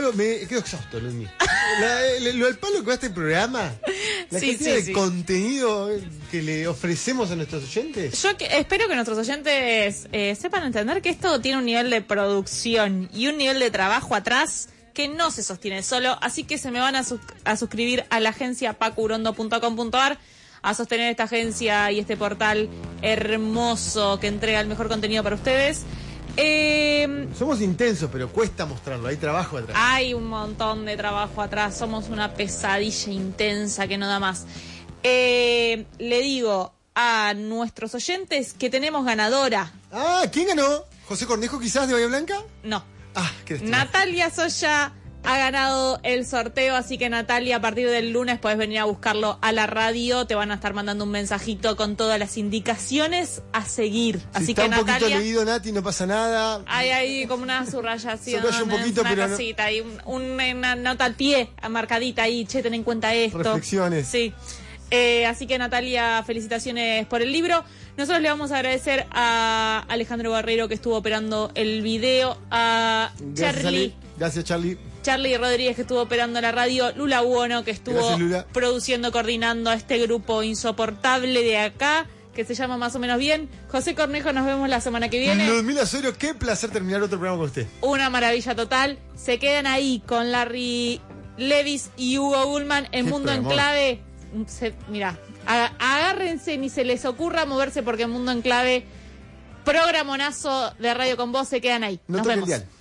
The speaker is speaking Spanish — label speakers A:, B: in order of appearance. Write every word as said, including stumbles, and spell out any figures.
A: palo, me quedo exhausto, Lumi. La, el, lo del palo que va a este programa, la
B: Sí,
A: cantidad
B: sí,
A: de
B: sí.
A: contenido que le ofrecemos a nuestros oyentes.
B: Yo que, espero que nuestros oyentes eh, sepan entender que esto tiene un nivel de producción y un nivel de trabajo atrás que no se sostiene solo, así que se me van a, sus- a suscribir a la agencia paco urondo punto com punto ar a sostener esta agencia y este portal hermoso que entrega el mejor contenido para ustedes. Eh,
A: Somos intensos, pero cuesta mostrarlo, hay trabajo atrás.
B: hay un montón de trabajo atrás, somos una pesadilla intensa que no da más. Eh, le digo a nuestros oyentes que tenemos ganadora.
A: Ah, ¿quién ganó? ¿José Cornejo quizás de Bahía Blanca?
B: No,
A: Ah, qué estrés.
B: Natalia Soya ha ganado el sorteo, así que Natalia, a partir del lunes podés venir a buscarlo a la radio, te van a estar mandando un mensajito con todas las indicaciones a seguir.
A: Si
B: Así
A: está
B: que
A: un poquito
B: Natalia,
A: leído, Nati, no pasa nada.
B: hay ahí como una subrayación,
A: Subraya un poquito,
B: una
A: pero no-
B: cosita, ahí, un- una nota al pie, marcadita ahí, che, ten en cuenta esto.
A: Reflexiones.
B: Sí. Eh, así que Natalia, felicitaciones por el libro. Nosotros le vamos a agradecer a Alejandro Barrero que estuvo operando el video, a
A: Gracias,
B: Charlie.
A: Ali. Gracias, Charlie.
B: Charlie Rodríguez que estuvo operando la radio, Lula Buono que estuvo
A: Gracias, Lula.
B: produciendo, coordinando a este grupo insoportable de acá, que se llama Más o Menos Bien. José Cornejo, nos vemos la semana que viene.
A: Ludmila Osorio, qué placer terminar otro programa con usted.
B: Una maravilla total. Se quedan ahí con Larry Levis y Hugo Bullman en
A: Qué
B: Mundo en
A: programón.
B: Clave. Se, mira, a- agárrense, ni se les ocurra moverse porque en Mundo en Clave, programonazo de Radio con Vos, se quedan ahí.
A: No
B: Nos
A: toque el
B: vemos.
A: dial.